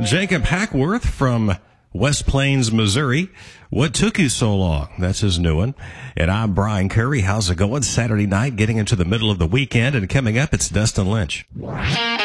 Jacob Hackworth from West Plains, Missouri. What took you so long? That's his new one. And I'm Brian Curry. How's it going? Saturday night, getting into the middle of the weekend, and coming up, it's Dustin Lynch.